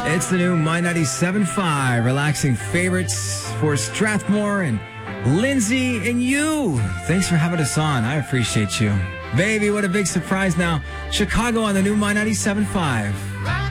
It's the new My 97.5, relaxing favorites for Strathmore and Lindsay and you. Thanks for having us on. I appreciate you. Baby, what a big surprise now. Chicago on the new My 97.5.